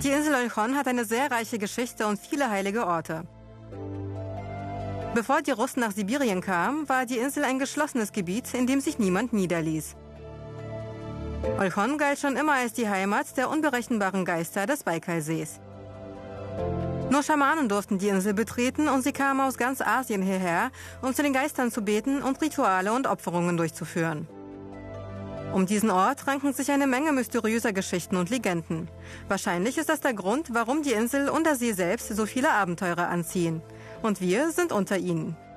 Die Insel Olchon hat eine sehr reiche Geschichte und viele heilige Orte. Bevor die Russen nach Sibirien kamen, war die Insel ein geschlossenes Gebiet, in dem sich niemand niederließ. Olchon galt schon immer als die Heimat der unberechenbaren Geister des Baikalsees. Nur Schamanen durften die Insel betreten und sie kamen aus ganz Asien hierher, um zu den Geistern zu beten und Rituale und Opferungen durchzuführen. Um diesen Ort ranken sich eine Menge mysteriöser Geschichten und Legenden. Wahrscheinlich ist das der Grund, warum die Insel und der See selbst so viele Abenteurer anziehen. Und wir sind unter ihnen.